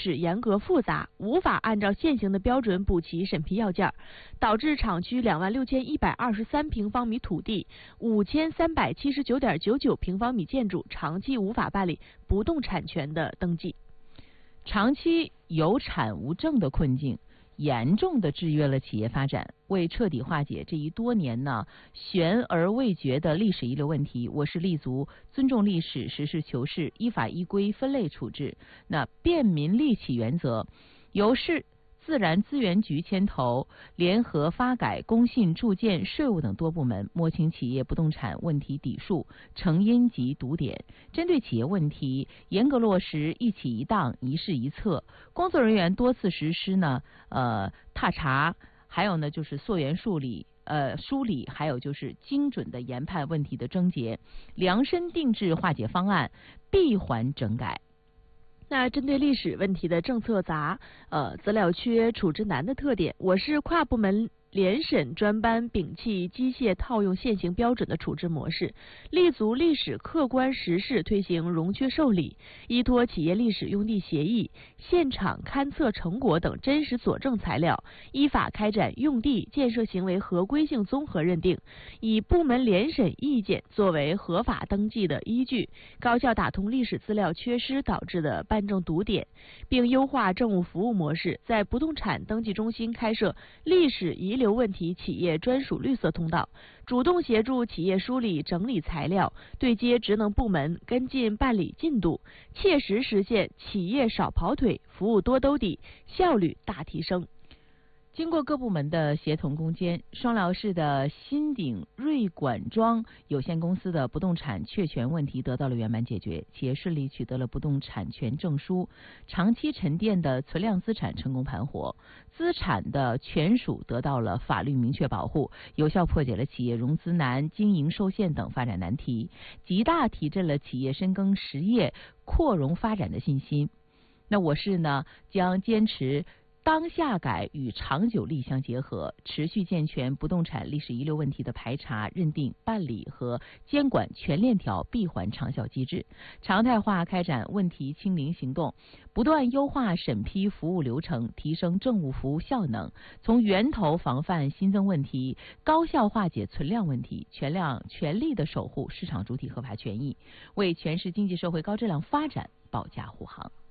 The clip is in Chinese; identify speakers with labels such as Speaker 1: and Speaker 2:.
Speaker 1: 史严格复杂，无法按照现行的标准补齐审批要件，导致厂区26123平方米土地、5379.99平方米建筑长期无法办理不动产权的登记。
Speaker 2: 长期有产无证的困境严重地制约了企业发展。为彻底化解这一多年悬而未决的历史遗留问题，我市立足尊重历史、实事求是、依法依规分类处置，便民利企原则，由市自然资源局牵头，联合发改、工信、住建、税务等多部门，摸清企业不动产问题底数、成因及堵点，针对企业问题严格落实一起一档、一事一策。工作人员多次实施踏查，还有就是溯源梳理，还有就是精准的研判问题的症结，量身定制化解方案，闭环整改。
Speaker 1: 那针对历史问题的政策杂、资料缺、处置难的特点，我市跨部门联审专班摒弃机械套用现行标准的处置模式，立足历史客观实事，推行容缺受理，依托企业历史用地协议、现场勘测成果等真实佐证材料，依法开展用地建设行为合规性综合认定，以部门联审意见作为合法登记的依据，高效打通历史资料缺失导致的办证堵点，并优化政务服务模式，在不动产登记中心开设历史遗留问题企业专属绿色通道，主动协助企业梳理整理材料，对接职能部门跟进办理进度，切实实现企业少跑腿、服务多兜底，效率大提升。
Speaker 2: 经过各部门的协同攻坚，双辽市的新鼎瑞管庄有限公司的不动产确权问题得到了圆满解决，企业顺利取得了不动产权证书，长期沉淀的存量资产成功盘活，资产的权属得到了法律明确保护，有效破解了企业融资难、经营受限等发展难题，极大提振了企业深耕实业、扩容发展的信心。那我市将坚持当下改与长久力相结合，持续健全不动产历史遗留问题的排查、认定、办理和监管全链条闭环长效机制，常态化开展问题清零行动，不断优化审批服务流程，提升政务服务效能，从源头防范新增问题，高效化解存量问题，全力的守护市场主体合法权益，为全市经济社会高质量发展保驾护航。